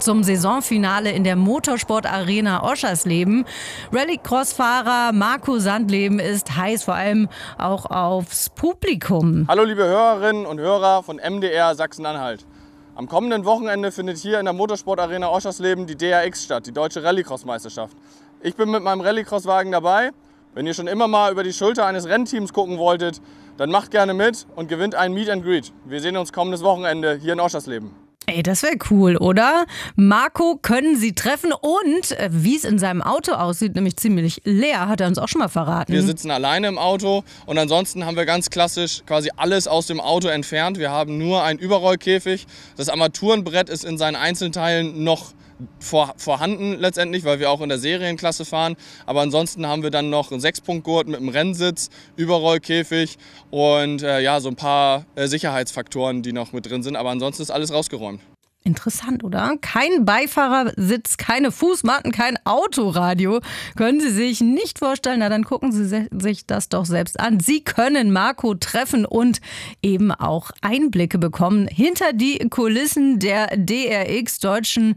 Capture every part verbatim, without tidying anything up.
zum Saisonfinale in der Motorsport-Arena Oschersleben. Rallycross-Fahrer Marco Sandleben ist heiß, vor allem auch aufs Publikum. Hallo liebe Hörerinnen und Hörer von M D R Sachsen-Anhalt. Am kommenden Wochenende findet hier in der Motorsport-Arena Oschersleben die D R X statt, die Deutsche Rallycross-Meisterschaft. Ich bin mit meinem Rallycross-Wagen dabei. Wenn ihr schon immer mal über die Schulter eines Rennteams gucken wolltet, dann macht gerne mit und gewinnt ein Meet and Greet. Wir sehen uns kommendes Wochenende hier in Oschersleben. Ey, das wäre cool, oder? Marco können Sie treffen und äh, wie es in seinem Auto aussieht, nämlich ziemlich leer, hat er uns auch schon mal verraten. Wir sitzen alleine im Auto und ansonsten haben wir ganz klassisch quasi alles aus dem Auto entfernt. Wir haben nur einen Überrollkäfig. Das Armaturenbrett ist in seinen Einzelteilen noch Vor, vorhanden letztendlich, weil wir auch in der Serienklasse fahren. Aber ansonsten haben wir dann noch einen Sechspunktgurt mit einem Rennsitz, Überrollkäfig und äh, ja, so ein paar äh, Sicherheitsfaktoren, die noch mit drin sind. Aber ansonsten ist alles rausgeräumt. Interessant, oder? Kein Beifahrersitz, keine Fußmatten, kein Autoradio. Können Sie sich nicht vorstellen? Na, dann gucken Sie sich das doch selbst an. Sie können Marco treffen und eben auch Einblicke bekommen hinter die Kulissen der D R X Deutschen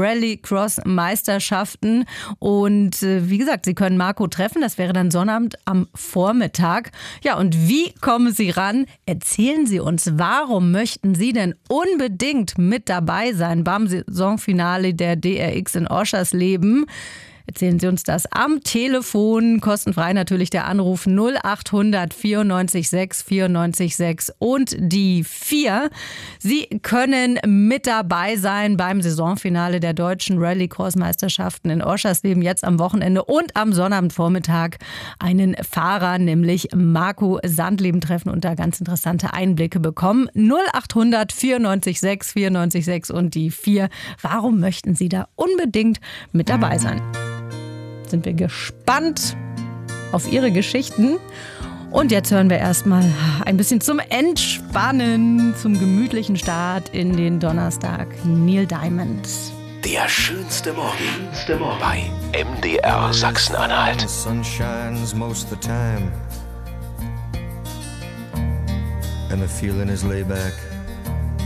Rallycross-Meisterschaften. Und äh, wie gesagt, Sie können Marco treffen. Das wäre dann Sonnabend am Vormittag. Ja, und wie kommen Sie ran? Erzählen Sie uns, warum möchten Sie denn unbedingt mit dabei sein beim Saisonfinale der D R X in Oschersleben? Erzählen Sie uns das am Telefon, kostenfrei natürlich der Anruf null acht hundert vierundneunzig sechs vierundneunzig sechs und die vier. Sie können mit dabei sein beim Saisonfinale der deutschen Rallycross-Meisterschaften in Oschersleben jetzt am Wochenende und am Sonnabendvormittag einen Fahrer, nämlich Marco Sandleben, treffen und da ganz interessante Einblicke bekommen. null acht hundert vierundneunzig sechs vierundneunzig sechs und die vier. Warum möchten Sie da unbedingt mit dabei sein? Sind wir gespannt auf Ihre Geschichten. Und jetzt hören wir erstmal ein bisschen zum Entspannen, zum gemütlichen Start in den Donnerstag. Neil Diamond. Der schönste Morgen bei M D R Sachsen-Anhalt. Sun shines most of the time and the feeling is laid back.